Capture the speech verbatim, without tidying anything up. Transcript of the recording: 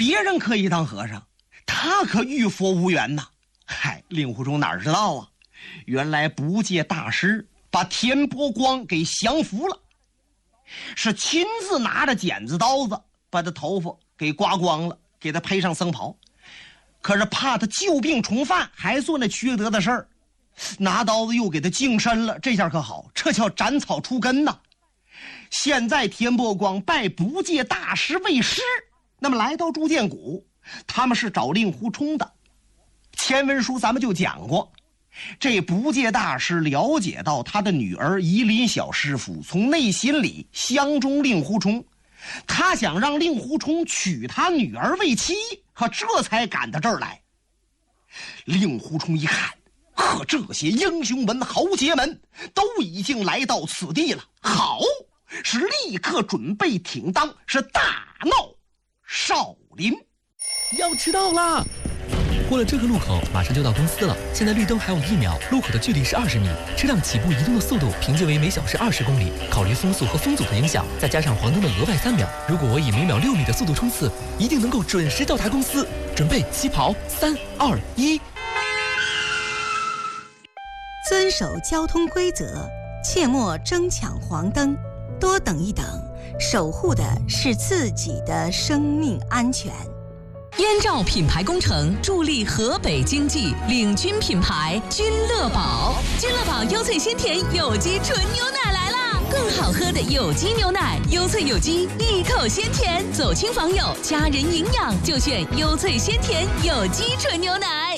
别人可以当和尚，他可与佛无缘呐。嗨，令狐冲哪知道啊，原来不戒大师把田伯光给降服了，是亲自拿着剪子刀子把他头发给刮光了，给他配上僧袍。可是怕他旧病重犯，还做那缺德的事儿，拿刀子又给他净身了。这下可好，这叫斩草除根呐。现在田伯光拜不戒大师为师，那么来到铸剑谷，他们是找令狐冲的。前文书咱们就讲过，这不戒大师了解到他的女儿夷林小师傅从内心里相中令狐冲，他想让令狐冲娶他女儿为妻，可这才赶到这儿来。令狐冲一看，呵，这些英雄们豪杰们都已经来到此地了，好，是立刻准备挺当，是大闹少林。 要迟到啦！过了这个路口，马上就到公司了。现在绿灯还有一秒，路口的距离是二十米。车辆起步移动的速度平均为每小时二十公里。考虑风速和风阻的影响，再加上黄灯的额外三秒，如果我以每秒六米的速度冲刺，一定能够准时到达公司。准备起跑，三二一。 遵守交通规则，切莫争抢黄灯，多等一等，守护的是自己的生命安全。 燕赵品牌工程助力河北经济，领军品牌君乐宝。君乐宝优萃鲜甜有机纯牛奶来啦！更好喝的有机牛奶，优萃有机，一口鲜甜。走亲访友，家人营养，就选优萃鲜甜有机纯牛奶。